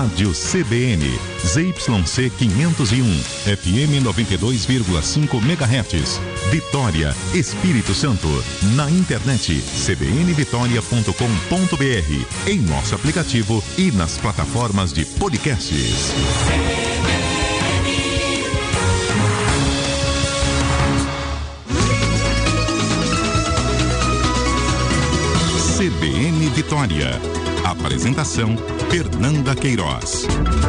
Rádio CBN, ZYC 501, FM 92,5 MHz, Vitória, Espírito Santo. Na internet, cbnvitoria.com.br, em nosso aplicativo e nas plataformas de podcasts. CBN Vitória. Apresentação, Fernanda Queiroz.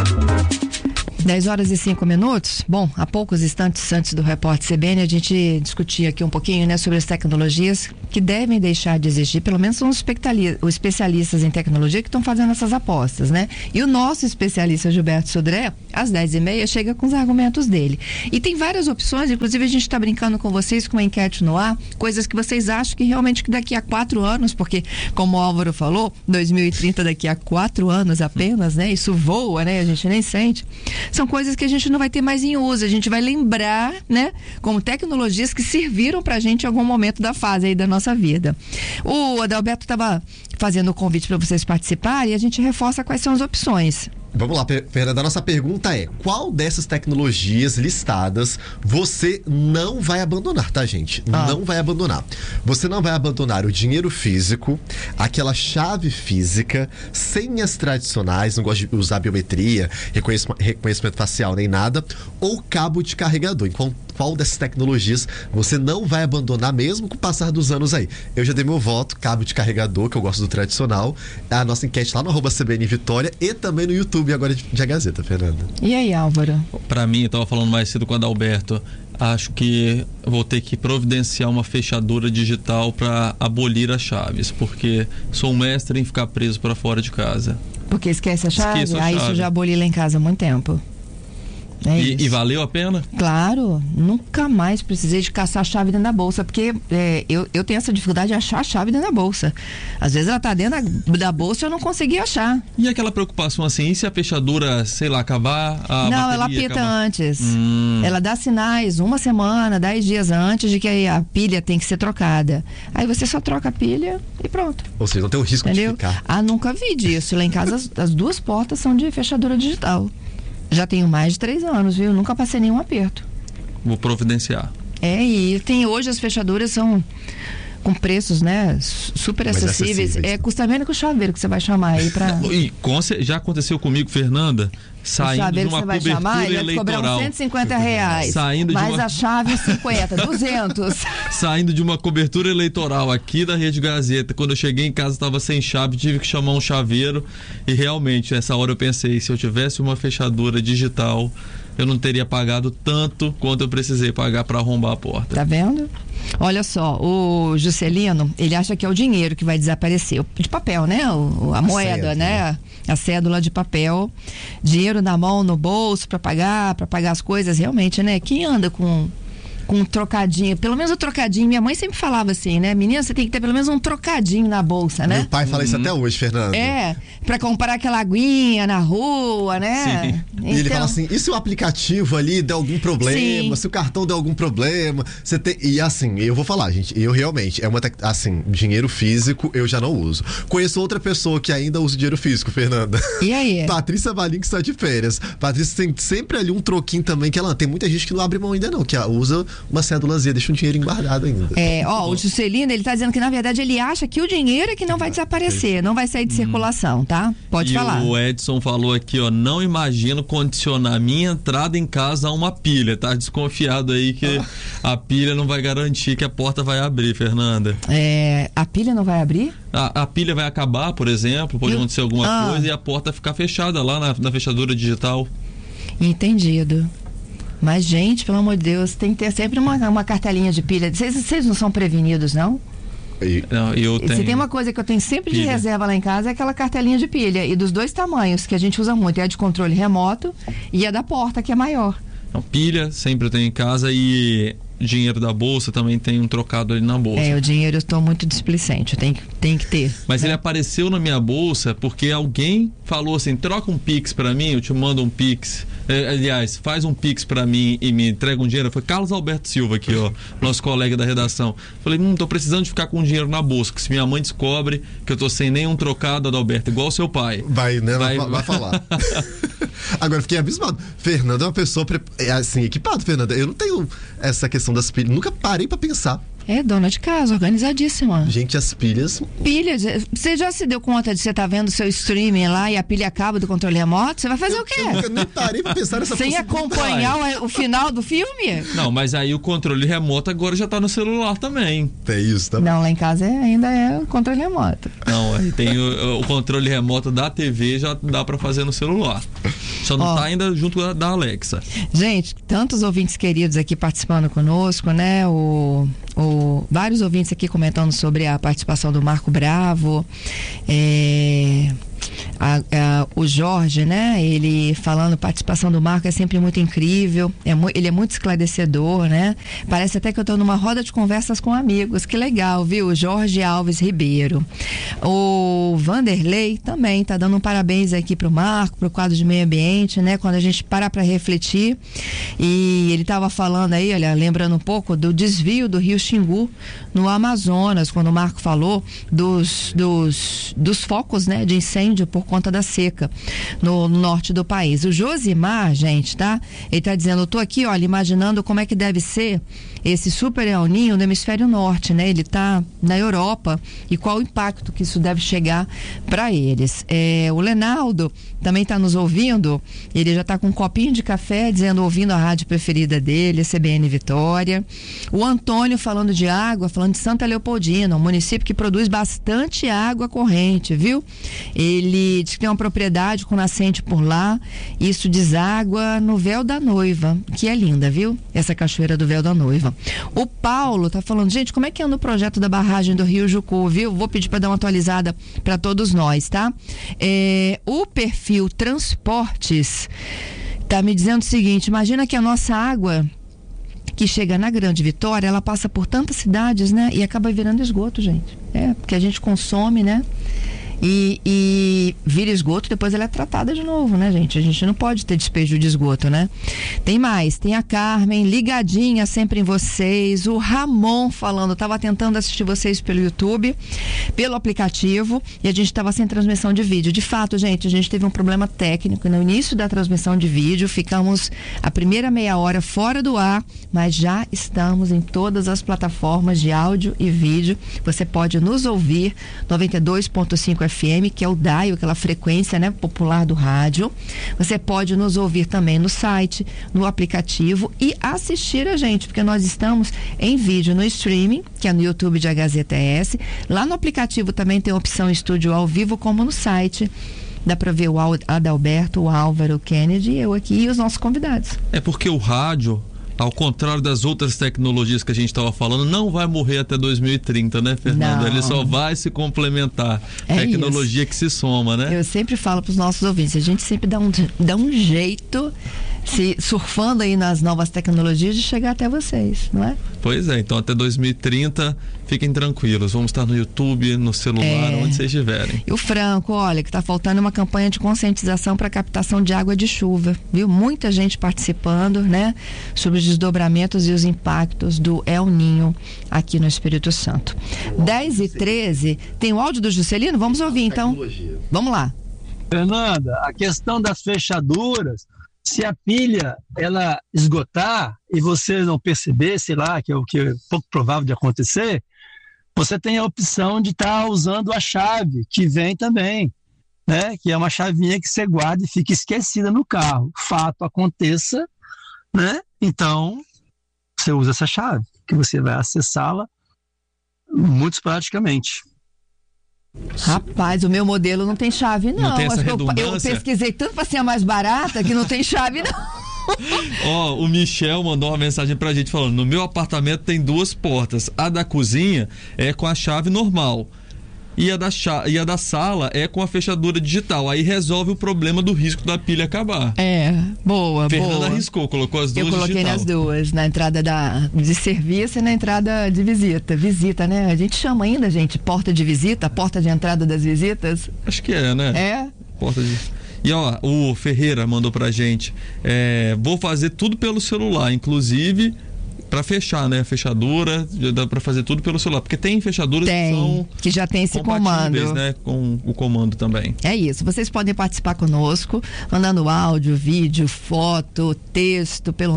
10h05. Bom, há poucos instantes antes do repórter CBN, a gente discutia aqui um pouquinho, né, sobre as tecnologias que devem deixar de existir. Pelo menos são os especialistas em tecnologia que estão fazendo essas apostas, né? E o nosso especialista Gilberto Sodré, às 10h30, chega com os argumentos dele. E tem várias opções, inclusive a gente está brincando com vocês com uma enquete no ar, coisas que vocês acham que realmente que daqui a 4 anos, porque, como o Álvaro falou, 2030 daqui a 4 anos apenas, né? Isso voa, né? A gente nem sente. São coisas que a gente não vai ter mais em uso, a gente vai lembrar, né, como tecnologias que serviram pra gente em algum momento da fase aí da nossa vida. O Adalberto estava fazendo o convite para vocês participarem e a gente reforça quais são as opções. Vamos lá, Fernanda, a nossa pergunta é: qual dessas tecnologias listadas você não vai abandonar, tá, gente? Não vai abandonar. Você não vai abandonar o dinheiro físico, aquela chave física, senhas tradicionais, não gosta de usar biometria, reconhecimento facial nem nada, ou cabo de carregador. Qual dessas tecnologias você não vai abandonar mesmo com o passar dos anos aí? Eu já dei meu voto, cabo de carregador, que eu gosto do tradicional. A nossa enquete lá no @CBN Vitória e também no YouTube agora de A Gazeta, Fernanda. E aí, Álvaro? Pra mim, eu tava falando mais cedo com o Adalberto, acho que vou ter que providenciar uma fechadura digital para abolir as chaves, porque sou um mestre em ficar preso para fora de casa. Porque esquece a chave? Isso eu já aboli lá em casa há muito tempo. E valeu a pena? Claro, nunca mais precisei de caçar a chave dentro da bolsa, porque eu tenho essa dificuldade de achar a chave dentro da bolsa. Às vezes ela tá dentro da bolsa e eu não consegui achar. E aquela preocupação assim, e se a fechadura, sei lá, acabar a Não, ela apita antes. Ela dá sinais 1 semana, 10 dias antes de que a pilha tem que ser trocada. Aí você só troca a pilha e pronto. Ou seja, não tem o risco de ficar. Nunca vi disso. Lá em casa as 2 portas são de fechadura digital. Já tenho mais de 3 anos, viu? Nunca passei nenhum aperto. Vou providenciar. E hoje as fechaduras são com preços, né, super acessíveis. Custa menos que o chaveiro que você vai chamar aí pra... Já aconteceu comigo, Fernanda, saindo de uma cobertura eleitoral. Ele vai cobrar R$150. Mas a chave 50, 200. Saindo de uma cobertura eleitoral aqui da Rede Gazeta, quando eu cheguei em casa estava sem chave, tive que chamar um chaveiro e realmente nessa hora eu pensei, se eu tivesse uma fechadura digital, eu não teria pagado tanto quanto eu precisei pagar para arrombar a porta. Tá vendo? Olha só, o Juscelino, ele acha que é o dinheiro que vai desaparecer, de papel, né? A moeda, cédula, né? A cédula de papel, dinheiro na mão, no bolso para pagar as coisas, realmente, né? Quem anda com um trocadinho, pelo menos um trocadinho, minha mãe sempre falava assim, né? Menina, você tem que ter pelo menos um trocadinho na bolsa, né? Meu pai fala isso até hoje, Fernanda. Pra comprar aquela aguinha na rua, né? Sim. Então... E ele fala assim, e se o aplicativo ali der algum problema, se o cartão der algum problema, você tem... E assim, eu vou falar, gente, eu realmente, dinheiro físico eu já não uso. Conheço outra pessoa que ainda usa dinheiro físico, Fernanda. E aí? Patrícia Valim, que está de férias. Patrícia tem sempre ali um troquinho também, que ela tem muita gente que não abre mão ainda não, que usa uma cédulazinha, deixa um dinheiro guardado ainda. O Juscelino, ele tá dizendo que na verdade ele acha que o dinheiro é que não vai desaparecer, não vai sair de circulação, tá? Pode falar. O Edson falou aqui, não imagino condicionar minha entrada em casa a uma pilha, tá desconfiado aí que a pilha não vai garantir que a porta vai abrir, Fernanda. A pilha não vai abrir? A pilha vai acabar, por exemplo, pode acontecer alguma coisa e a porta ficar fechada lá na fechadura digital. Entendido. Mas, gente, pelo amor de Deus, tem que ter sempre uma cartelinha de pilha. Vocês não são prevenidos, não? Eu tenho. Se tem uma coisa que eu tenho sempre de reserva lá em casa, é aquela cartelinha de pilha. E dos 2 tamanhos, que a gente usa muito. É a de controle remoto e a da porta, que é maior. Pilha, sempre eu tenho em casa. E dinheiro da bolsa, também tem um trocado ali na bolsa. O dinheiro eu estou muito displicente, tem que ter. Mas ele apareceu na minha bolsa porque alguém falou assim, troca um Pix pra mim, eu te mando um Pix. Aliás, faz um Pix pra mim e me entrega um dinheiro. Foi Carlos Alberto Silva aqui, ó, nosso colega da redação. Falei, tô precisando de ficar com dinheiro na bolsa, que se minha mãe descobre que eu tô sem nenhum trocado, Adalberto, igual o seu pai. Vai, né? Vai falar. Agora, fiquei abismado. Fernanda é uma pessoa assim, equipada, Fernanda. Eu não tenho essa questão das pilhas. Nunca parei pra pensar. É dona de casa, organizadíssima. Gente, as pilhas... Pilhas, você já se deu conta de você estar vendo seu streaming lá e a pilha acaba do controle remoto? Você vai fazer o quê? Eu nunca nem parei pra pensar nessa sem acompanhar o final do filme? Não, mas aí o controle remoto agora já tá no celular também. É isso, tá? Não, lá em casa ainda é o controle remoto. Não, aí tem o controle remoto da TV, já dá pra fazer no celular. Só não tá ainda junto da Alexa. Gente, tantos ouvintes queridos aqui participando conosco, né? Vários ouvintes aqui comentando sobre a participação do Marco Bravo, o Jorge, né? Ele falando, participação do Marco é sempre muito incrível, ele é muito esclarecedor, né? Parece até que eu estou numa roda de conversas com amigos, que legal, viu? Jorge Alves Ribeiro. O Vanderlei também está dando um parabéns aqui pro Marco, pro quadro de meio ambiente, né? Quando a gente para refletir, e ele estava falando aí, olha, lembrando um pouco do desvio do rio Xingu no Amazonas, quando o Marco falou dos focos, né, de incêndio por conta da seca no norte do país. O Josimar, gente, tá? Ele tá dizendo, eu tô aqui, olha, imaginando como é que deve ser esse super El Niño no hemisfério norte, né? Ele tá na Europa e qual o impacto que isso deve chegar para eles. O Lenaldo também tá nos ouvindo, ele já tá com um copinho de café, dizendo, ouvindo a rádio preferida dele, CBN Vitória. O Antônio falando de água, falando de Santa Leopoldina, um município que produz bastante água corrente, viu? Ele diz que tem uma propriedade com nascente por lá, isso deságua no Véu da Noiva, que é linda, viu? Essa cachoeira do Véu da Noiva. O Paulo tá falando, gente, como é que anda o projeto da barragem do Rio Jucu, viu? Vou pedir para dar uma atualizada para todos nós, tá? O perfil Transportes tá me dizendo o seguinte, imagina que a nossa água que chega na Grande Vitória, ela passa por tantas cidades, né? E acaba virando esgoto, gente. Porque a gente consome, né? E vira esgoto, depois ela é tratada de novo, né, gente? A gente não pode ter despejo de esgoto, né? Tem mais, tem a Carmen ligadinha sempre em vocês, o Ramon falando, tava tentando assistir vocês pelo YouTube, pelo aplicativo, e a gente tava sem transmissão de vídeo. De fato, gente, a gente teve um problema técnico no início da transmissão de vídeo, ficamos a primeira meia hora fora do ar, mas já estamos em todas as plataformas de áudio e vídeo. Você pode nos ouvir 92.5 FM, que é o dial, aquela frequência, né, popular do rádio. Você pode nos ouvir também no site, no aplicativo e assistir a gente, porque nós estamos em vídeo no streaming, que é no YouTube de HZTS. Lá no aplicativo também tem a opção estúdio ao vivo, como no site. Dá para ver o Adalberto, o Álvaro, o Kennedy, eu aqui e os nossos convidados. É porque o rádio, ao contrário das outras tecnologias que a gente estava falando, não vai morrer até 2030, né, Fernanda? Não. Ele só vai se complementar. Tecnologia isso. Que se soma, né? Eu sempre falo para os nossos ouvintes, a gente sempre dá um jeito, surfando aí nas novas tecnologias, de chegar até vocês, não é? Pois é, então até 2030, fiquem tranquilos, vamos estar no YouTube, no celular, onde vocês estiverem. E o Franco, olha, que está faltando uma campanha de conscientização para captação de água de chuva, viu? Muita gente participando, né? Sobre os desdobramentos e os impactos do El Niño aqui no Espírito Santo. 10h13, tem o áudio do Juscelino? Vamos ouvir então. Vamos lá. Fernanda, a questão das fechaduras, se a pilha ela esgotar e você não perceber, sei lá, que é o que é pouco provável de acontecer, você tem a opção de estar usando a chave que vem também, né? Que é uma chavinha que você guarda e fica esquecida no carro. Fato aconteça, né? Então você usa essa chave, que você vai acessá-la muito praticamente. Rapaz, o meu modelo não tem chave, não. Não tem essa eu pesquisei tanto para ser a mais barata que não tem chave, não. O Michel mandou uma mensagem pra gente falando: no meu apartamento tem 2 portas. A da cozinha é com a chave normal. E a da sala é com a fechadura digital. Aí resolve o problema do risco da pilha acabar. Boa. Fernanda arriscou, colocou as duas. Eu coloquei digital. nas duas, na entrada de serviço e na entrada de visita. Visita, né? A gente chama ainda, gente, porta de visita, porta de entrada das visitas. Acho que é, né? É. Porta de... E ó, o Ferreira mandou pra gente. Vou fazer tudo pelo celular, inclusive para fechar, né? A fechadura, dá para fazer tudo pelo celular, porque tem fechaduras que já tem esse comando, né? Com o comando também. É isso. Vocês podem participar conosco, mandando áudio, vídeo, foto, texto pelo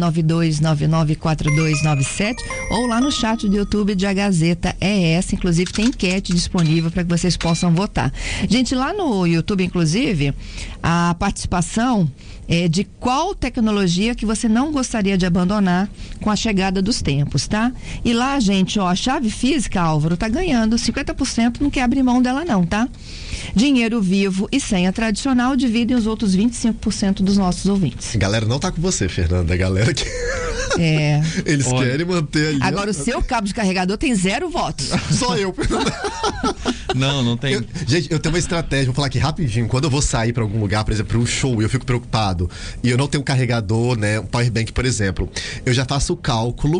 992994297 ou lá no chat do YouTube de A Gazeta ES. Inclusive tem enquete disponível para que vocês possam votar. Gente, lá no YouTube, inclusive, a participação é de qual tecnologia que você não gostaria de abandonar com a chegada dos tempos, tá? E lá, gente, ó, a chave física, Álvaro, tá ganhando 50%, não quer abrir mão dela não, tá? Dinheiro vivo e senha tradicional dividem os outros 25% dos nossos ouvintes. A galera não tá com você, Fernanda, a galera que... Eles querem manter ali. Agora o seu cabo de carregador tem 0 votos. Só eu, Fernanda. Não tem. Gente, eu tenho uma estratégia, vou falar aqui rapidinho. Quando eu vou sair pra algum lugar, por exemplo, pra um show, e eu fico preocupado, e eu não tenho um carregador, né, um powerbank, por exemplo, eu já faço o cálculo